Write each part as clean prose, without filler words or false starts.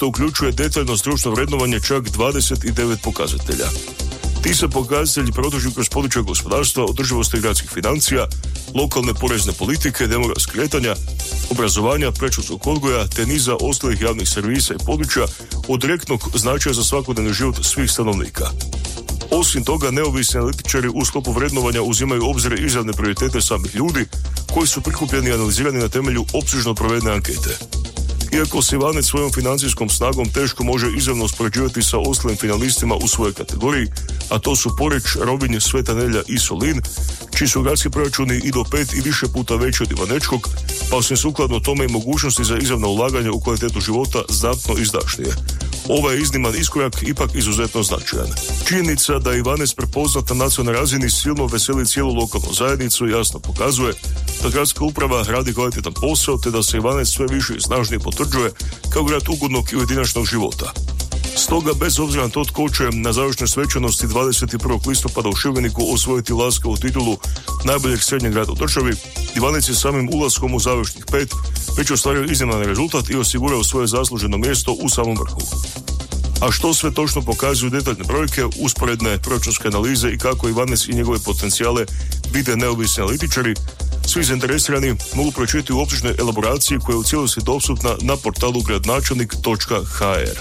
što uključuje detaljno stručno vrednovanje čak 29 pokazatelja. Ti se pokazatelji protežu kroz područja gospodarstva, održivosti gradskih financija, lokalne porezne politike, demografskih kretanja, obrazovanja, predškolskog odgoja te niza ostalih javnih servisa i područja od direktnog značaja za svakodnevni život svih stanovnika. Osim toga, neovisni analitičari u sklopu vrednovanja uzimaju u obzir izravne prioritete samih ljudi koji su prikupljeni i analizirani na temelju opsežno provedene ankete. Iako se Ivanec svojom financijskom snagom teško može izravno uspoređivati sa ostalim finalistima u svojoj kategoriji, a to su Poreč, Rovinj, Sveta Nedjelja i Solin, čiji su gradski proračuni i do 5 i više puta veći od Ivanečkog, pa su sukladno tome i mogućnosti za izravno ulaganje u kvalitetu života znatno izdašnije. Ovaj izniman iskorak ipak izuzetno značajan. Činjenica da je Ivanec prepoznat na nacionalnoj razini silno veseli cijelu lokalnu zajednicu jasno pokazuje da gradska uprava radi kvalitetan posao te da se Ivanec sve više i snažnije potvrđuje kao grad ugodnog i ujedinačnog života. Stoga, bez obzira na to tko će na završnoj svečanosti 21. listopada u Šibeniku osvojiti laskavu titulu najboljeg srednjeg grada u državi, Ivanec je samim ulaskom u završnih 5 već ostvario izniman rezultat i osigurao svoje zasluženo mjesto u samom vrhu. A što sve točno pokazuju detaljne brojke, usporedne proračunske analize i kako Ivanec i njegove potencijale vide neovisni analitičari, svi zainteresirani mogu pročitati u opsežnoj elaboraciji koja je u cijelosti dostupna na portalu gradnačelnik.hr.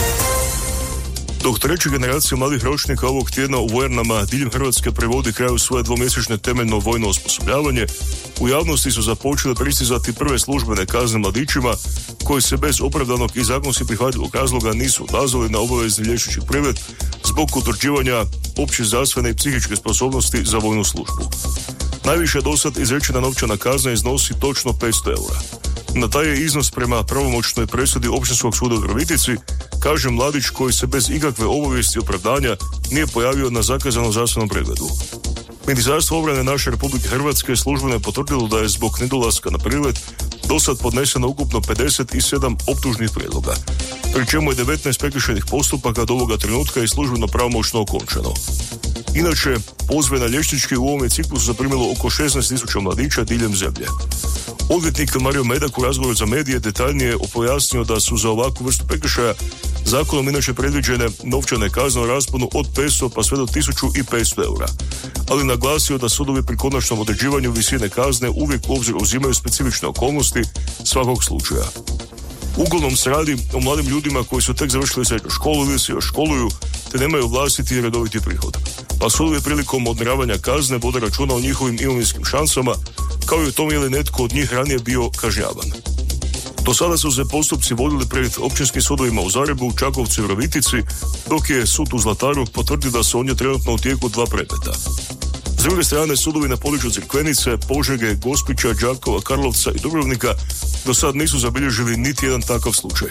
Dok treća generacija mladih ročnika ovog tjedna u vojarnama diljem Hrvatske prevodi kraju svoje dvomjesečne temeljno vojno osposobljavanje, u javnosti su započele pristizati prve službene kazne mladićima koji se bez opravdanog i zakonski prihvatljivog razloga nisu odazvali na obavezni liječnički pregled zbog utvrđivanja opće zdravstvene i psihičke sposobnosti za vojnu službu. Najviše dosad izrečena novčana kazna iznosi točno 500 eura. Na taj je iznos prema pravomoćnoj presudi Općinskog suda u Virovitici, kaže mladić koji se bez ikakve obavijesti i opravdanja nije pojavio na zakazanom zdravstvenom pregledu. Ministarstvo obrane naše Republike Hrvatske službeno je potvrdilo da je zbog nedolaska na pregled dosad podneseno ukupno 57 optužnih prijedloga, pri čemu je 19 prekršajnih postupaka do ovoga trenutka i službeno pravomoćno okončano. Inače, pozve na liječnički u ovome ciklusu zaprimilo oko 16.000 mladića diljem zemlje. Odvjetnik Mario Medak u razgovoru za medije detaljnije pojasnio da su za ovakvu vrstu prekršaja zakonom inače predviđene novčane kazne u rasponu od 500 pa sve do 1500 eura, ali naglasio da sudovi pri konačnom određivanju visine kazne uvijek u obzir uzimaju specifične okolnosti svakog slučaja. Uglavnom se radi o mladim ljudima koji su tek završili srednju školu ili se još školuju te nemaju vlastiti i redoviti prihod, pa sudovi prilikom odmjeravanja kazne vode računa o njihovim imovinskim šansama, kao i o tome je li netko od njih ranije bio kažnjavan. Do sada su se postupci vodili pred općinskim sudovima u Zagrebu, Čakovcu i Virovitici, dok je sud u Zlataru potvrdio da su ondje trenutno u tijeku 2 predmeta. S druge strane, sudovi na području Crikvenice, Požege, Gospića, Đakova, Karlovca i Dubrovnika do sad nisu zabilježili niti jedan takav slučaj.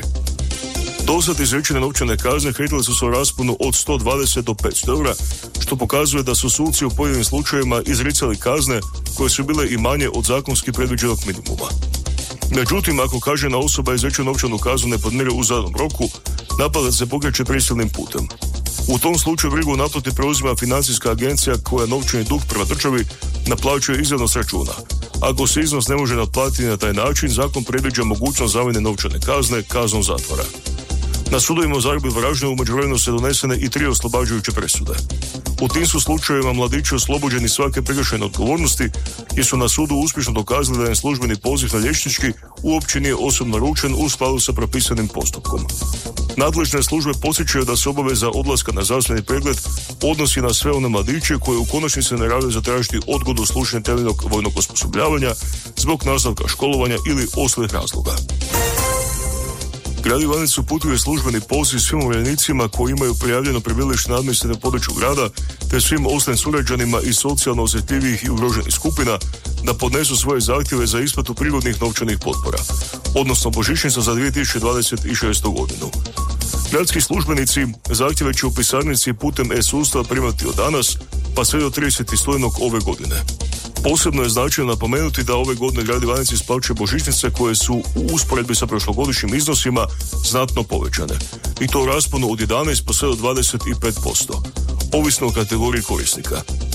Dosad izrečene novčane kazne kretile su se u rasponu od 120 do 500 eura, što pokazuje da su suci u pojedinim slučajevima izricali kazne koje su bile i manje od zakonski predviđenog minimuma. Međutim, ako kažnjena osoba izrečenu novčanu kaznu ne podmire u zadanom roku, napadac se pokreće prisilnim putem. U tom slučaju brigu o naplati preuzima financijska agencija koja novčani dug prema državi naplaćuje izravno s računa. Ako se iznos ne može naplatiti na taj način, zakon predviđa mogućnost zamjene novčane kazne kaznom zatvora. Na sudovima u Zagrebu i Varaždinu u međuvremenu se donesene i 3 oslobađajuće presude. U tim su slučajevima mladići oslobođeni svake prekršajne odgovornosti jer su na sudu uspješno dokazali da je službeni poziv na liječnički uopće nije osobno naručen u skladu sa propisanim postupkom. Nadležne službe podsjećaju da se obaveza odlaska na zdravstveni pregled odnosi na sve one mladiće koji u konačnici ne javljaju zatražiti odgodu slušanja temeljnog vojnog osposobljavanja zbog nastavka školovanja ili ostalih razloga. Grad Ivanec uputio službeni poziv svim umirovljenicima koji imaju prijavljeno prebivalište na administrativnom području grada te svim ostalim sugrađanima iz socijalno osjetljivih i ugroženih skupina da podnesu svoje zahtjeve za isplatu prigodnih novčanih potpora, odnosno božićnica za 2026. godinu. Gradski službenici zahtjeve će u pisarnici putem e-sustava primati od danas pa sve do 30. studenog ove godine. Posebno je značajno napomenuti da ove godine grad Ivanec isplaćuje božićnice koje su u usporedbi sa prošlogodišnjim iznosima znatno povećane. I to u rasponu od 11 pa sve do 25%, ovisno o kategoriji korisnika.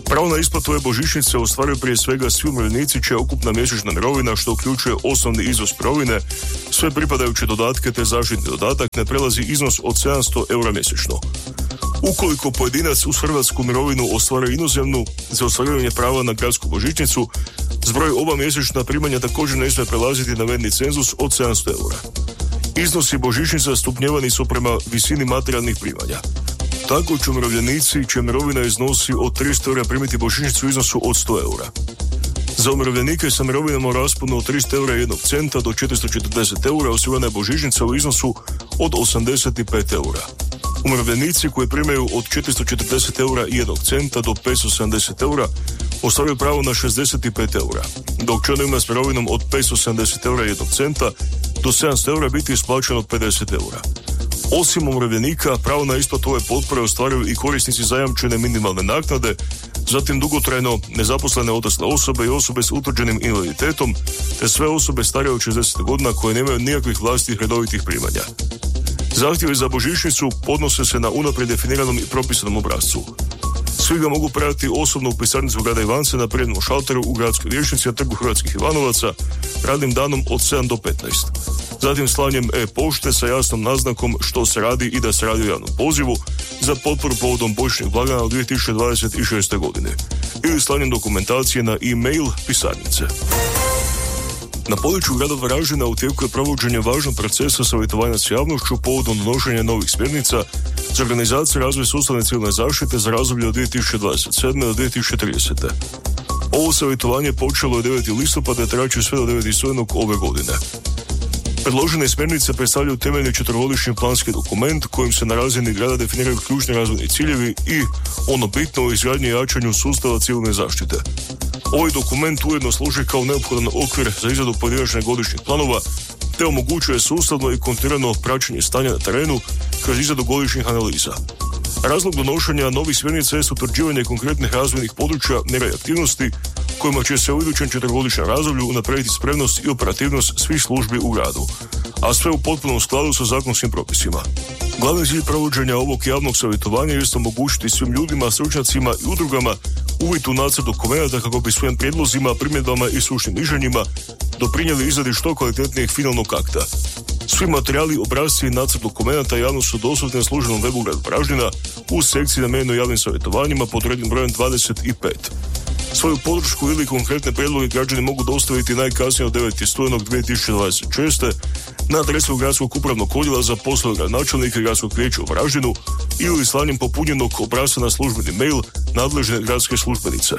Pravo na isplatu ove božićnice ostvaruju prije svega svi umirovljenici čija ukupna mjesečna mirovina, što uključuje osnovni iznos mirovine, sve pripadajuće dodatke te zaštitni dodatak ne prelazi iznos od 700 eura mjesečno. Ukoliko pojedinac uz hrvatsku mirovinu ostvaruje inozemnu, za ostvarivanje prava na gradsku božićnicu, zbroj oba mjesečna primanja također ne smije prelaziti navedeni cenzus od 700 eura. Iznosi božićnica stupnjevani su prema visini materijalnih primanja. Tako će umirovljenici čija mirovina iznosi od 300 eura primiti božićnicu u iznosu od 100 eura. Za umirovljenike sa mirovinama u rasponu od 300 eura i 1 centa do 440 eura osigurana je božićnica u iznosu od 85 eura. Umirovljenici koji primaju od 440 eura i 1 centa do 570 eura ostvaruju pravo na 65 eura, dok će onima s mirovinom od 570 eura i 1 centa do 700 eura biti isplaćeno 50 eura. Osim umirovljenika, pravo na isplatu ove potpore ostvaruju i korisnici zajamčene minimalne naknade, zatim dugotrajno nezaposlene odrasle osobe i osobe s utvrđenim invaliditetom, te sve osobe starije od 60 godina koje nemaju nikakvih vlastitih redovitih primanja. Zahtjevi za božićnicu podnose se na unaprijed definiranom i propisanom obrascu. Svi ga mogu predati osobno u pisarnicu grada Ivanca na prijemnom šalteru u gradskoj vijećnici na Trgu Hrvatskih Ivanovaca radnim danom od 7 do 15. Zatim slanjem e-pošte sa jasnom naznakom što se radi i da se radi o javnom pozivu za potporu povodom božićnih blagdana u 2026. godine ili slanjem dokumentacije na e-mail pisarnice. Na području grada Varaždina u tijeku je provođenje važnog procesa savjetovanja s javnošću povodom donošenja novih smjernica za organizaciju i razvoj sustavne civilne zaštite za razdoblje od 2027. do 2030. Ovo savjetovanje počelo je 9. listopada i trajaće sve do 9. studenog ove godine. Predložene smjernice predstavljaju temeljni 4-godišnji planski dokument kojim se na razini grada definiraju ključni razvojni ciljevi i ono bitno u izgradnji i jačanju sustava civilne zaštite. Ovaj dokument ujedno služi kao neophodan okvir za izradu pojedinačnih godišnjih planova te omogućuje sustavno i kontinuirano praćenje stanja na terenu kroz izradu godišnjih analiza. Razlog donošenja novih smjernica je utvrđivanje konkretnih razvojnih područja, mjera i aktivnosti kojima će se u idućem 4-godišnjem razdoblju unaprijediti spremnost i operativnost svih službi u gradu, a sve u potpunom skladu sa zakonskim propisima. Glavni cilj provođenja ovog javnog savjetovanja jest omogućiti svim ljudima, stručnjacima i udrugama uvid u nacrt dokumenta kako bi svojim prijedlozima, primjedbama i stručnim mišljenjima doprinijeli izradi što kvalitetnijeg finalnog akta. Svi materijali, obrasci i nacrt dokumenta javno su dostupni na službenom webu grada Varaždina u sekciji namijenjenoj javnim savjetovanjima pod rednim brojem 25. Svoju podršku ili konkretne prijedloge građani mogu dostaviti najkasnije od 9. studenog 2026. na adresu gradskog upravnog odjela za poslove gradonačelnika i gradskog vijeća u Varaždinu ili slanjem popunjenog obrasca na službeni mail nadležne gradske službenice.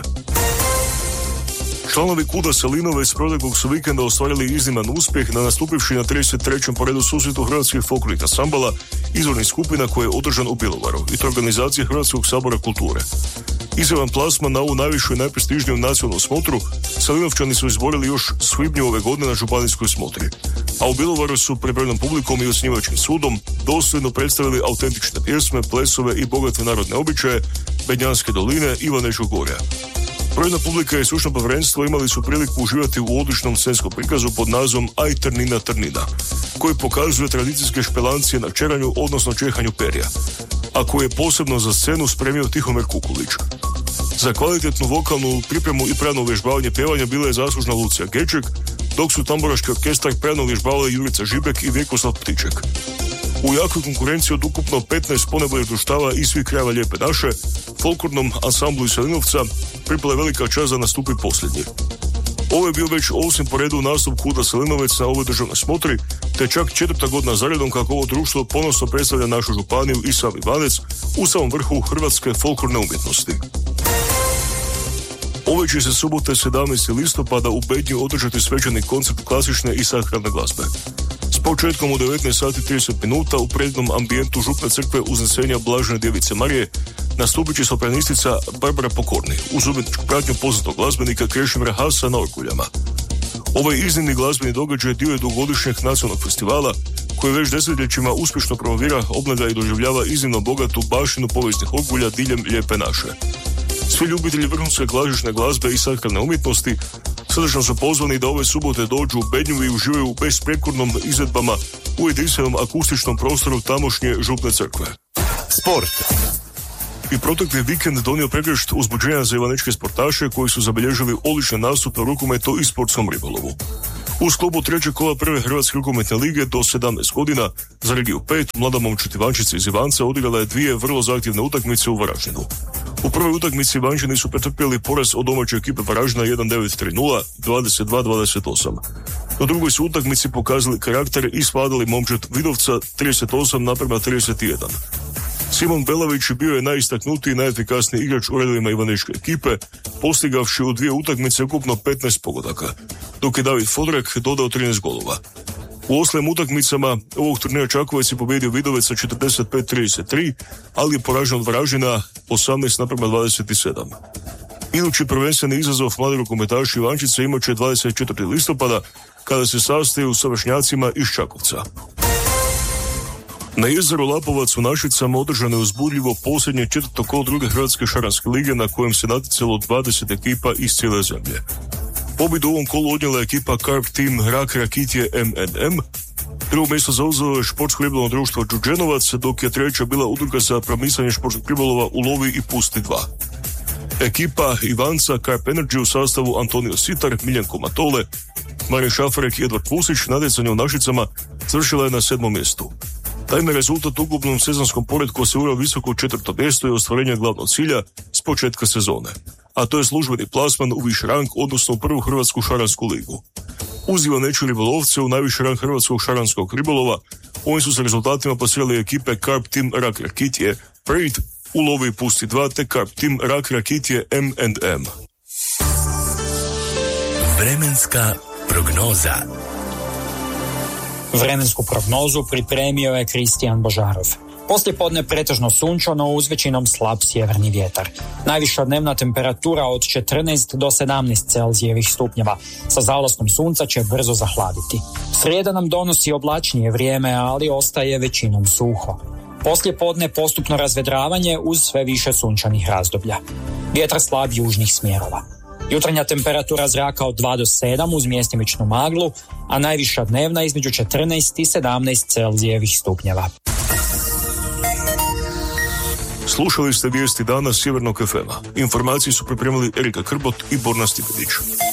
Članovi KUD-a Selinovac s proteklog su vikenda ostvarili izniman uspjeh na nastupivši na 33. po redu susretu hrvatskih folklornih ansambala izvornih skupina koje je održan u Bjelovaru i to organizacije Hrvatskog sabora kulture. Izravan plasman na ovu najvišu i najprestižniju nacionalnu smotru Selinovčani su izborili još svibnju ove godine na županijskoj smotri, a u Bjelovaru su pred brojnom publikom i osnivačkim sudom dosljedno predstavili autentične pjesme, plesove i bogate narodne običaje Bednjanske doline i Ivanečkog gorja. Brojna publika i stručno povjerenstvo imali su priliku uživati u odličnom scenskom prikazu pod nazivom Aj trnina trnina, koji pokazuje tradicijske špelancije na čeranju, odnosno čehanju perja, a koji je posebno za scenu spremio Tihomir Kukulić. Za kvalitetnu vokalnu pripremu i pravno uvježbavanje pjevanja bila je zaslužna Lucija Geček, dok su tamburaški orkestar pravno uvježbavali Jurica Žibek i Vjekoslav Ptiček. U jakoj konkurenciji od ukupno 15 ponajboljih društava i svih krajeva Lijepe naše, folklornom ansamblu iz Selinovca pripala je velika čast da nastupi posljednji. Ovo je bio već 8. po redu nastup KUD-a Selinovac na ovoj državnoj smotri, te čak 4. godina zaredom kako ovo društvo ponosno predstavlja našu županiju i sam Ivanec u samom vrhu hrvatske folklorne umjetnosti. Ove će se subote 17. listopada u Bednju održati svečani koncert klasične i sakralne glazbe. S početkom u 19 sati 30 minuta u predivnom ambijentu župne crkve Uznesenja Blažene Djevice Marije nastupit će sopranistica Barbara Pokorni uz umjetničku pratnju poznatog glazbenika Krešimira Hasa na orguljama. Ovaj iznimni glazbeni događaj dio je dugogodišnjeg nacionalnog festivala koji već desetljećima uspješno promovira, obnavlja i doživljava iznimno bogatu baštinu povijesnih orgulja diljem Lijepe naše. Svi ljubitelji vrhunske klasične glazbe i sakralne umjetnosti srdačno su pozvani da ove subote dođu u Bednju i uživaju u besprekornom izvedbama u jedinstvenom akustičnom prostoru tamošnje župne crkve. Sport. i protekli vikend donio pregršt uzbuđenja za ivanečke sportaše koji su zabilježili odlične nastupe u rukometu i sportskom ribolovu. U sklopu trećeg kola prve Hrvatske rukometne lige do 17 godina za regiju 5 mlada momčad Ivančica iz Ivanca odigrala je dvije vrlo zahtjevne utakmice u Varaždinu. U prvoj utakmici Ivančani su pretrpjeli poraz od domaće ekipe Varaždina 1-9-3-0, 22-28. Na drugoj su utakmici pokazali karakter i svladali momčad Vidovca 38-31. Simon Belavić bio je najistaknutiji i najefikasniji igrač u redovima ivanečke ekipe, postigavši u dvije utakmice ukupno 15 pogodaka, dok je David Fodrek dodao 13 golova. U ostalim utakmicama ovog turnira Čakovec je pobjedio Vidovec sa 45-33, ali je poražen od Varaždina 18-27. Idući prvenstveni izazov mladi rukometaši Ivančice imat će 24. listopada kada se sastaju sa vršnjacima iz Čakovca. Na jezeru Lapovac u Našicama održano je uzbudljivo posljednje četvrto kolo druge Hrvatske šaranske lige na kojem se natjecalo 20 ekipa iz cijele zemlje. Pobjedu u ovom kolu odnijela je ekipa Carp Team Rak Rakitje MNM. Drugo mjesto zauzelo je športsko ribolovno društvo Đurđenovac, dok je treća bila udruga za promisanje športskog ribolova Ulovi i pusti 2. Ekipa Ivanca Carp Energy u sastavu Antonio Sitar, Miljenko Matole, Marin Šafarek i Edvard Pusić natjecanje u Našicama završila je na 7. mjestu. Tajme rezultat u ukupnom sezonskom poretku osigurao visoko 4. mjesto i ostvarenje glavnog cilja s početka sezone, a to je službeni plasman u viši rang, odnosno u prvu Hrvatsku šaransku ligu. Uz ivanečke ribolovce u najviši rang Hrvatskog šaranskog ribolova, oni su sa rezultatima pasirali ekipe Carp Team Rak Rakitje, Parade, Ulovi i pusti 2 te Carp Team Rak Rakitje M&M. Vremenska prognoza. Vremensku prognozu pripremio je Kristijan Božarov. Poslijepodne pretežno sunčano uz većinom slab sjeverni vjetar. Najviša dnevna temperatura od 14 do 17 Celzijevih stupnjeva. Sa zalaskom sunca će brzo zahladiti. Srijeda nam donosi oblačnije vrijeme, ali ostaje većinom suho. Poslijepodne postupno razvedravanje uz sve više sunčanih razdoblja. Vjetar slab južnih smjerova. Jutarnja temperatura zraka od 2 do 7 uz mjestimičnu maglu, a najviša dnevna između 14 i 17 Celzijevih stupnjeva. Slušali ste vijesti dana Sjevernog FM-a. Informacije su pripremili Erika Krbot i Borna Stipetić.